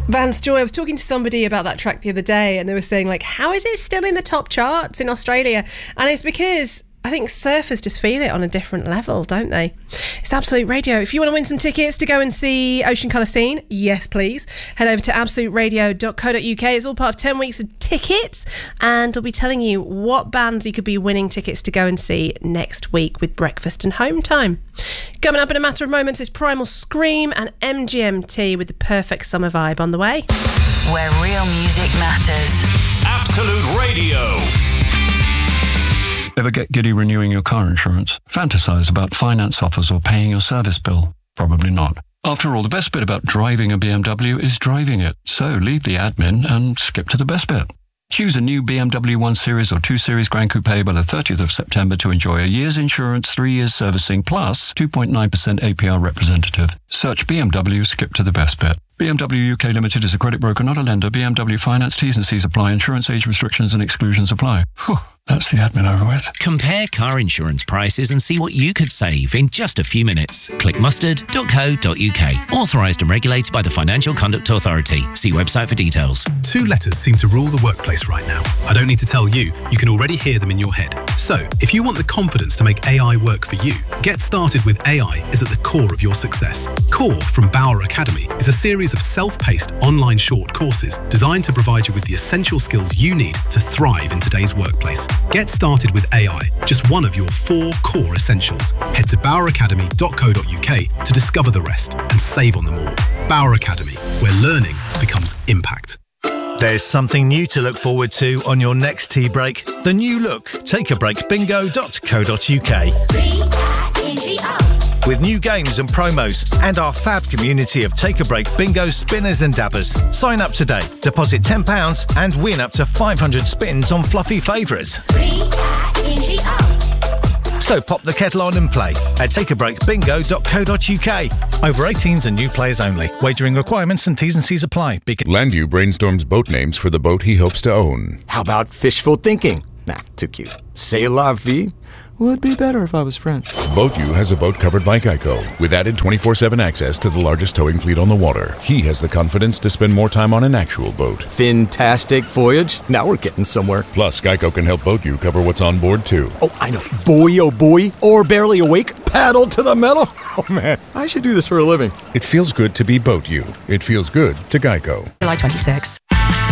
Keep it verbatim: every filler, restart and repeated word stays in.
Vance Joy, I was talking to somebody about that track the other day and they were saying, like, how is it still in the top charts in Australia? And it's because I think surfers just feel it on a different level, don't they? It's Absolute Radio. If you want to win some tickets to go and see Ocean Colour Scene, yes please, head over to absolute radio dot co dot uk. It's all part of ten weeks of tickets, and we'll be telling you what bands you could be winning tickets to go and see next week with Breakfast and Home Time. Coming up in a matter of moments is Primal Scream and M G M T with the perfect summer vibe on the way. Where real music matters. Absolute Radio. Ever get giddy renewing your car insurance? Fantasize about finance offers or paying your service bill? Probably not. After all, the best bit about driving a B M W is driving it. So leave the admin and skip to the best bit. Choose a new B M W one Series or two Series Grand Coupe by the thirtieth of September to enjoy a year's insurance, three years servicing, plus two point nine percent A P R representative. Search B M W, skip to the best bit. B M W U K Limited is a credit broker, not a lender. B M W Finance, T's and C's apply. Insurance age restrictions and exclusions apply. Whew, that's the admin over with. Compare car insurance prices and see what you could save in just a few minutes. Click mustard dot co dot uk. Authorised and regulated by the Financial Conduct Authority. See website for details. Two letters seem to rule the workplace right now. I don't need to tell you, you can already hear them in your head. So, if you want the confidence to make A I work for you, Get Started with A I is at the core of your success. Core from Bauer Academy is a series of self-paced online short courses designed to provide you with the essential skills you need to thrive in today's workplace. Get started with A I, just one of your four core essentials. Head to bauer academy dot co dot uk to discover the rest and save on them all. Bauer Academy, where learning becomes impact. There's something new to look forward to on your next tea break. The new look Take a Break Bingo dot co dot uk. With new games and promos and our fab community of Take a Break bingo spinners and dabbers. Sign up today, deposit ten pounds and win up to five hundred spins on fluffy favourites. So pop the kettle on and play at take a break bingo dot co dot uk. Over eighteens and new players only. Wagering requirements and T's and C's apply. Be- Landu brainstorms boat names for the boat he hopes to own. How about fishful thinking? Nah, too cute. C'est la vie would be better if I was French. BoatU has a boat covered by Geico, with added twenty-four seven access to the largest towing fleet on the water. He has the confidence to spend more time on an actual boat. Fantastic voyage. Now we're getting somewhere. Plus, Geico can help BoatU cover what's on board, too. Oh, I know. Boy, oh boy. Or barely awake. Paddle to the metal. Oh, man. I should do this for a living. It feels good to be BoatU. It feels good to Geico. July twenty-sixth.